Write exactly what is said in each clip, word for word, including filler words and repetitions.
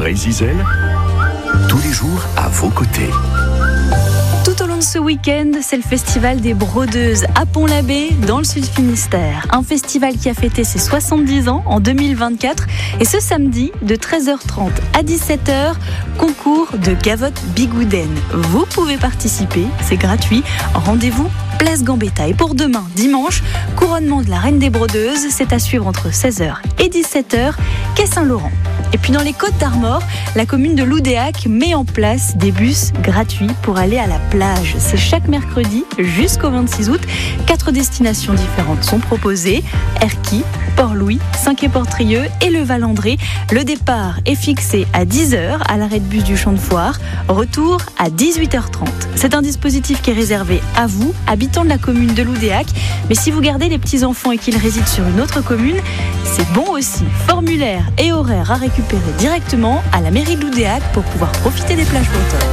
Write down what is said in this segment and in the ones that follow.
Brésil, tous les jours à vos côtés. Tout au long de ce week-end, c'est le festival des brodeuses à Pont-l'Abbé, dans le sud Finistère. Un festival qui a fêté ses soixante-dix ans en deux mille vingt-quatre. Et ce samedi, de treize heures trente à dix-sept heures, concours de gavotte bigoudaine. Vous pouvez participer, c'est gratuit. Rendez-vous place Gambetta. Et pour demain, dimanche, couronnement de la Reine des Brodeuses. C'est à suivre entre seize heures et dix-sept heures, quai Saint-Laurent. Et puis dans les Côtes d'Armor, la commune de Loudéac met en place des bus gratuits pour aller à la plage. C'est chaque mercredi jusqu'au vingt-six août. Quatre destinations différentes sont proposées. Erquy, Port-Louis, Saint-Quay-Portrieux et le Val-André. Le départ est fixé à dix heures à l'arrêt de bus du Champ de Foire. Retour à dix-huit heures trente. C'est un dispositif qui est réservé à vous, habitants de la commune de Loudéac. Mais si vous gardez les petits-enfants et qu'ils résident sur une autre commune, c'est bon aussi. Formulaire et horaire à récupérer directement à la mairie de Loudéac pour pouvoir profiter des plages bretonnes.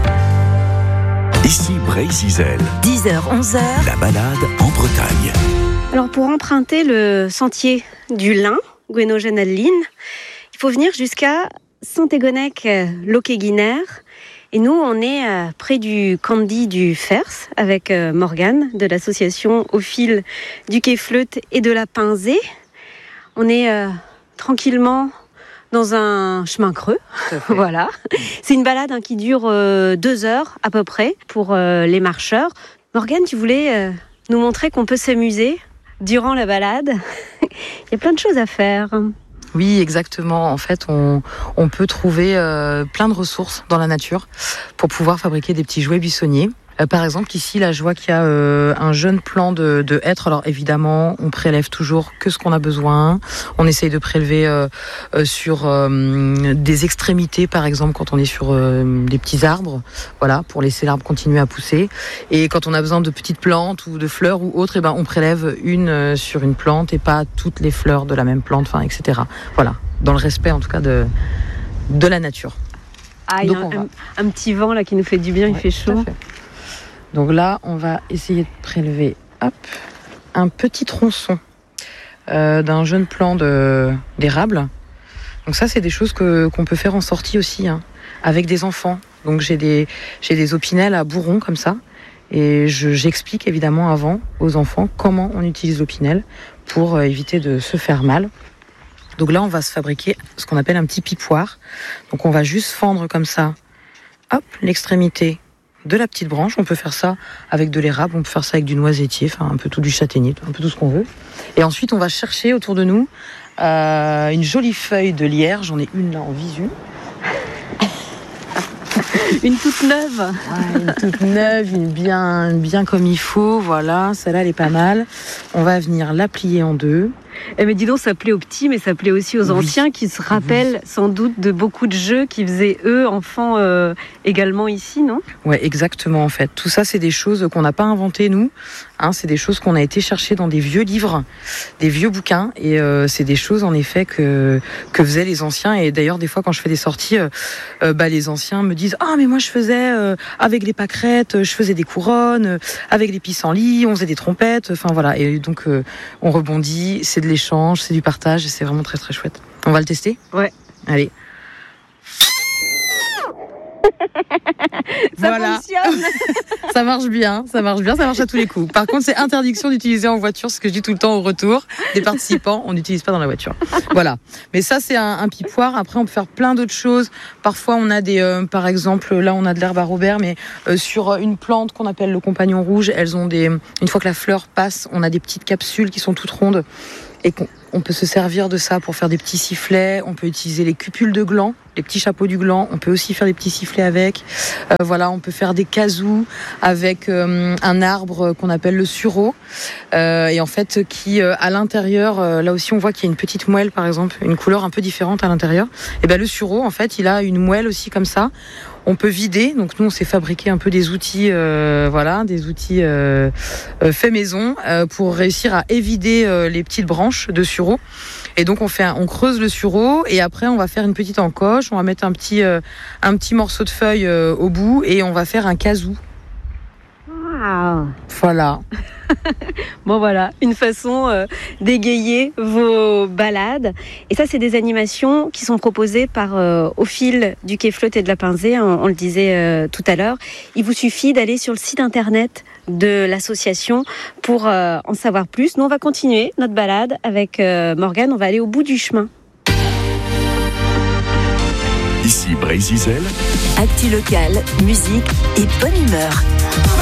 Ici Brésil, dix heures, onze heures. la balade en Bretagne. Alors pour emprunter le sentier du Lin, Gwenogène-Adeline, il faut venir jusqu'à Saint-Égonec-Loquet-Guinère. Et nous, on est euh, près du Candy du Fers avec euh, Morgane de l'association Au fil du Quai Fleute et de la Pinzée. On est euh, tranquillement dans un chemin creux. Voilà. C'est une balade hein, qui dure euh, deux heures à peu près pour euh, les marcheurs. Morgane, tu voulais euh, nous montrer qu'on peut s'amuser durant la balade. Il y a plein de choses à faire. Oui, exactement. En fait, on, on peut trouver euh, plein de ressources dans la nature pour pouvoir fabriquer des petits jouets buissonniers. Euh, par exemple, ici, là, je vois qu'il y a euh, un jeune plant de, de hêtre. Alors, évidemment, on prélève toujours que ce qu'on a besoin. On essaye de prélever euh, euh, sur euh, des extrémités, par exemple, quand on est sur euh, des petits arbres, voilà, pour laisser l'arbre continuer à pousser. Et quand on a besoin de petites plantes ou de fleurs ou autres, eh ben, on prélève une euh, sur une plante et pas toutes les fleurs de la même plante, enfin, et cetera. Voilà, dans le respect, en tout cas, de, de la nature. Ah, il y a un, un, un petit vent là qui nous fait du bien, ouais, il fait chaud. Donc là, on va essayer de prélever hop, un petit tronçon euh, d'un jeune plant de, d'érable. Donc ça, c'est des choses que, qu'on peut faire en sortie aussi, hein, avec des enfants. Donc j'ai des, j'ai des opinels à bourron comme ça. Et je, j'explique évidemment avant aux enfants comment on utilise l'opinel pour euh, éviter de se faire mal. Donc là, on va se fabriquer ce qu'on appelle un petit pipoir. Donc on va juste fendre comme ça, hop, l'extrémité de la petite branche. On peut faire ça avec de l'érable, on peut faire ça avec du noisetier, enfin un peu tout du châtaignier, un peu tout ce qu'on veut. Et ensuite, on va chercher autour de nous euh, une jolie feuille de lierre. J'en ai une là en visu. Une toute neuve. Ouais, une toute neuve, une bien, bien comme il faut. Voilà, celle-là, elle est pas mal. On va venir la plier en deux. Eh mais dis donc, ça plaît aux petits, mais ça plaît aussi aux oui. anciens qui se rappellent oui. sans doute de beaucoup de jeux qu'ils faisaient eux, enfants, euh, également ici, non ? Ouais, exactement, en fait. Tout ça, c'est des choses qu'on n'a pas inventées, nous. Hein, c'est des choses qu'on a été chercher dans des vieux livres, des vieux bouquins. Et euh, c'est des choses, en effet, que, que faisaient les anciens. Et d'ailleurs, des fois, quand je fais des sorties, euh, euh, bah, les anciens me disent « Ah, mais moi, je faisais euh, avec les pâquerettes, je faisais des couronnes, euh, avec les pissenlits, on faisait des trompettes. » Enfin, voilà. Et donc, euh, on rebondit. C'est de l'échange, c'est du partage. Et c'est vraiment très, très chouette. On va le tester ? Ouais. Allez. Ça voilà. fonctionne. Ça marche bien, ça marche bien, ça marche à tous les coups. Par contre, c'est interdiction d'utiliser en voiture, ce que je dis tout le temps au retour des participants, on n'utilise pas dans la voiture. Voilà. Mais ça, c'est un, un pipoir. Après, on peut faire plein d'autres choses. Parfois, on a des, euh, par exemple, là, on a de l'herbe à Robert, mais euh, sur une plante qu'on appelle le compagnon rouge, elles ont des, une fois que la fleur passe, on a des petites capsules qui sont toutes rondes et qu'on on peut se servir de ça pour faire des petits sifflets. On peut utiliser les cupules de gland, les petits chapeaux du gland. On peut aussi faire des petits sifflets avec. Euh, voilà, on peut faire des casous avec euh, un arbre qu'on appelle le sureau. Euh, et en fait, qui euh, à l'intérieur, euh, là aussi, on voit qu'il y a une petite moelle, par exemple, une couleur un peu différente à l'intérieur. Et ben le sureau, en fait, il a une moelle aussi comme ça. On peut vider, donc nous on s'est fabriqué un peu des outils, euh, voilà, des outils euh, euh, faits maison euh, pour réussir à évider euh, les petites branches de sureau. Et donc on fait, un, on creuse le sureau et après on va faire une petite encoche, on va mettre un petit, euh, un petit morceau de feuille euh, au bout et on va faire un casou. Wow. Voilà. Bon voilà, une façon euh, d'égayer vos balades. Et ça, c'est des animations qui sont proposées par euh, Au fil du Quai Fleutte et de la Pinzée, on, on le disait euh, tout à l'heure. Il vous suffit d'aller sur le site internet de l'association pour euh, en savoir plus. Nous, on va continuer notre balade avec euh, Morgane, on va aller au bout du chemin. Ici Brésil. Actu local, musique et bonne humeur.